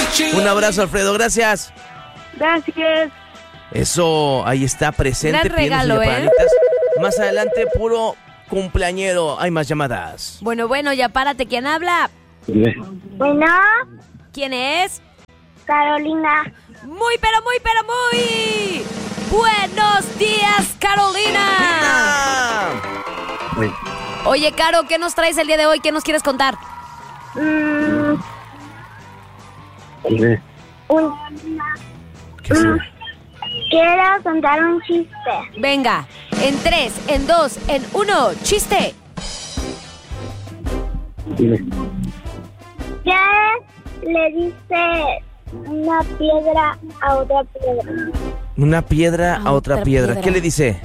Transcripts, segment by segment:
Un abrazo, Alfredo, gracias. Gracias. Eso, ahí está presente. Gran regalo, pidiendo sus yapanitas. Más adelante, puro cumpleañero. Hay más llamadas. Bueno, ya párate. ¿Quién habla? Bueno, ¿Quién es? Carolina. Muy. Buenos días, Carolina. Oye, Caro, ¿qué nos traes el día de hoy? ¿Qué nos quieres contar? ¿Qué es? Quiero contar un chiste. Venga, en 3, en 2, en 1, chiste. ¿Qué le dice una piedra a otra piedra? Una piedra a otra piedra. ¿Qué le dice?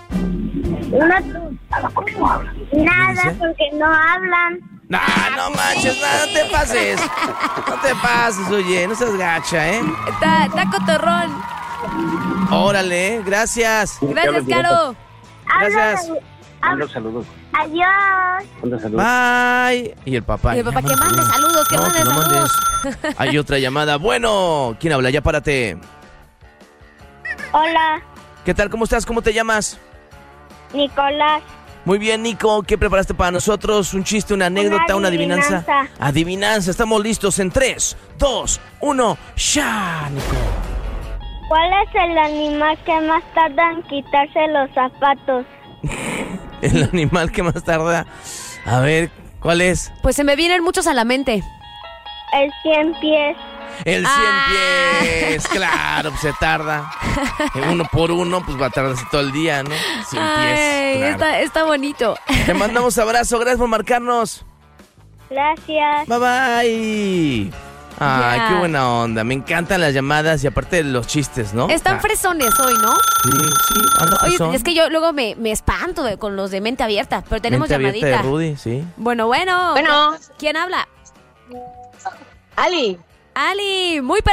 Nada, porque no hablan. No manches, no te pases. No te pases, oye, no seas gacha, ¿eh? Está cotorrón. Órale, gracias. Gracias, Caro. Gracias. Manda saludos. Adiós. Manda saludos. Bye. Y el papá. Y el papá, que mande saludos, que mande no saludos. mandes. Hay otra llamada. Bueno, ¿quién habla? Ya párate. Hola, ¿Qué tal? ¿Cómo estás? ¿Cómo te llamas? Nicolás. Muy bien, Nico. ¿Qué preparaste para nosotros? ¿Un chiste, una anécdota, una adivinanza? Adivinanza. Estamos listos en 3, 2, 1. ¡Ya, Nico! ¿Cuál es el animal que más tarda en quitarse los zapatos? El animal que más tarda. A ver, ¿cuál es? Pues se me vienen muchos a la mente. El 100 pies. El 100 pies. Claro, pues se tarda. Uno por uno, pues va a tardarse todo el día, ¿no? 100 Ay, pies. Claro. está bonito. Te mandamos abrazo. Gracias por marcarnos. Gracias. Bye, bye. Ay, Ya. qué buena onda. Me encantan las llamadas y aparte los chistes, ¿no? Están fresones hoy, ¿no? Sí, anda Oye, fresón. es que yo luego me espanto con los de mente abierta, pero tenemos Mente abierta llamadita. de Rudy, sí. Bueno. Bueno. ¿Quién habla? Ali. Ali, muy.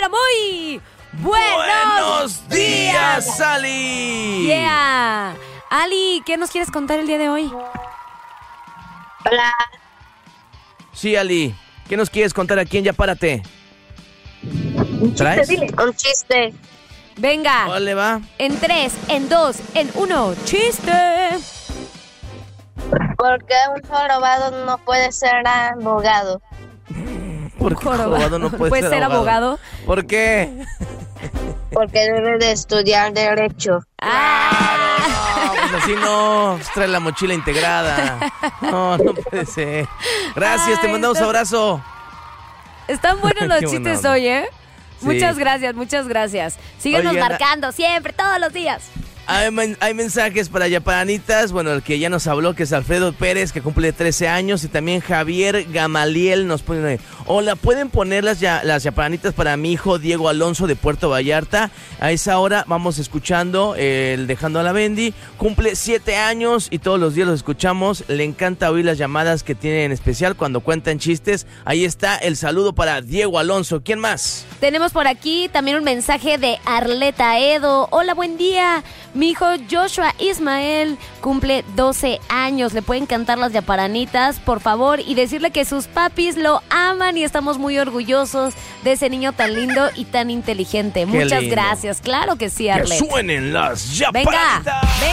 ¡Buenos días, Ali! Yeah. Ali, ¿qué nos quieres contar el día de hoy? Hola. Sí, Ali. ¿Qué nos quieres contar aquí en Ya Párate? ¿Traes? Un chiste. Venga, ¿Cuál le va? en 3, en 2, en 1, chiste. ¿Por qué un jorobado no puede ser abogado? ¿Por qué jorobado no puede ser abogado? ¿Por qué? Porque debe de estudiar derecho. No, pues así no. Trae la mochila integrada. No puede ser. Gracias, te Ay, mandamos abrazo. Están buenos los Qué buena chistes onda. hoy, ¿eh? Sí. Muchas gracias. Síguenos Oigan, marcando siempre, todos los días. Hay mensajes para yapanitas. Bueno, el que ya nos habló, que es Alfredo Pérez, que cumple 13 años. Y también Javier Gamaliel nos pone: hola, ¿pueden poner las yapanitas para mi hijo Diego Alonso de Puerto Vallarta? A esa hora vamos escuchando el Dejando a la Bendy. Cumple 7 años y todos los días los escuchamos. Le encanta oír las llamadas que tiene, en especial cuando cuentan chistes. Ahí está el saludo para Diego Alonso. ¿Quién más? Tenemos por aquí también un mensaje de Arleta Edo. Hola, buen día. Mi hijo Joshua Ismael cumple 12 años. Le pueden cantar las yaparanitas, por favor, y decirle que sus papis lo aman y estamos muy orgullosos de ese niño tan lindo y tan inteligente. Muchas lindo. gracias. Claro que sí, Que Arleta. suenen las yapanitas. Venga.